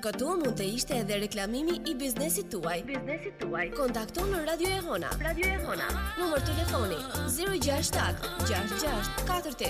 Këtu mund të ishte edhe reklamimi i biznesit tuaj. Kontakto në Radio e Hona. Numër telefoni 067 66 48